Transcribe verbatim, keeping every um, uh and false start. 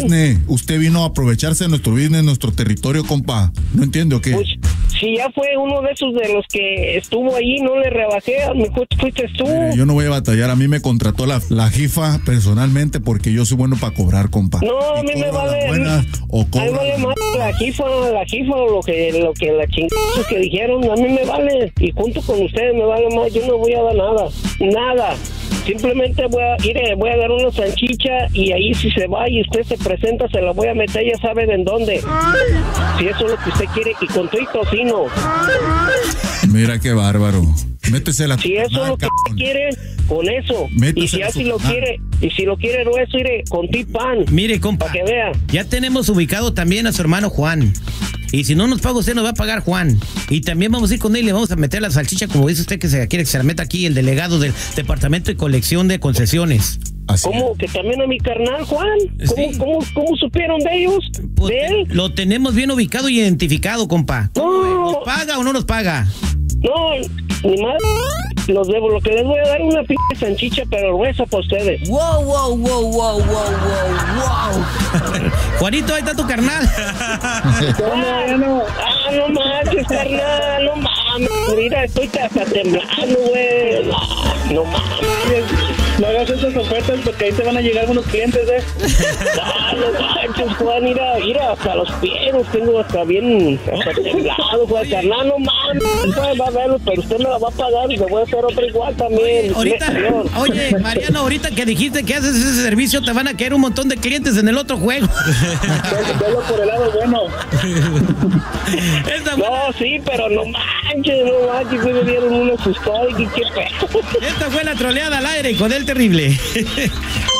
business. Usted vino a aprovecharse de nuestro business, nuestro territorio, compa. ¿No entiende o qué? Pues, si ya fue uno de esos de los que estuvo ahí, no le rebajé, mejor fuiste tú. Mire, yo no voy a batallar, a mí me contrató la, la jifa personalmente porque yo soy bueno para cobrar, compa. No, a mí me vale. Buenas, o a mí me vale más la jifa, la jifa o lo que, lo que la chingada que dijeron, a mí me vale. Y junto con ustedes me vale más, yo no voy a dar nada, nada. Simplemente voy a ir, voy a dar una salchicha y ahí si se va y usted se presenta, se la voy a meter, ya sabe de en dónde. Si eso es lo que usted quiere, y con todo y tocino. Mira qué bárbaro. Métese la Si eso es lo que usted quiere, con eso. Métese y si así lo canal. quiere, y si lo quiere grueso, iré con ti pan. Mire, compa, para que vea. Ya tenemos ubicado también a su hermano Juan. Y si no nos paga usted, nos va a pagar Juan. Y también vamos a ir con él y le vamos a meter la salchicha, como dice usted, que se quiere que se la meta aquí, el delegado del Departamento de Colección de Concesiones. Así ¿Cómo? ¿Que también a mi carnal, Juan? ¿Cómo, Sí. cómo, cómo supieron de ellos? Pues, ¿De él? lo tenemos bien ubicado y identificado, compa. No. ¿Nos paga o no nos paga? No, ni más. Los debo. Lo que les voy a dar una pinche salchicha, pero gruesa para ustedes. Wow, wow, wow, wow, wow, wow, wow. Juanito, ahí está tu carnal. Ah, no, ah, no manches, carnal, no mames. Mira, estoy hasta temblando, güey. No, no mames. No hagas esas ofertas porque ahí te van a llegar unos clientes, ¿eh? Ah, no manches, Juan, mira, mira, hasta los pies los tengo hasta bien, hasta temblado, Juan, carnal, no mames. Va a verlo, pero usted me la va a pagar y le voy a hacer otra igual también. Ahorita, oye, Mariano, ahorita que dijiste que haces ese servicio, te van a caer un montón de clientes en el otro juego. Velo por el lado bueno. Esta, No, sí, pero no manches, no manches, me dieron una asustada y qué pedo. esta fue la troleada al aire con el terrible.